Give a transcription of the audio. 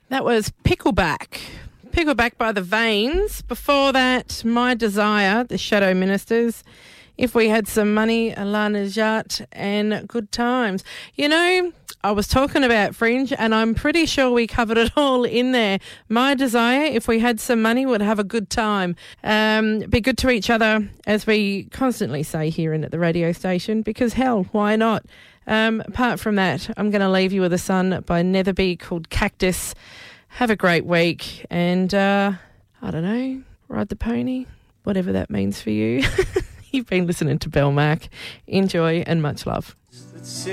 That was Pickleback. Pickleback by the Veins. Before that, My Desire, the Shadow Ministers. If We Had Some Money, Alana Jart, and Good Times. You know, I was talking about Fringe, and I'm pretty sure we covered it all in there. My Desire, If We Had Some Money, would have a good time. Be good to each other, as we constantly say here in at the radio station, because hell, why not? Apart from that, I'm going to leave you with a song by Netherby called Cactus. Have a great week, and I don't know, ride the pony, whatever that means for you. You've been listening to Bell Mac. Enjoy and much love.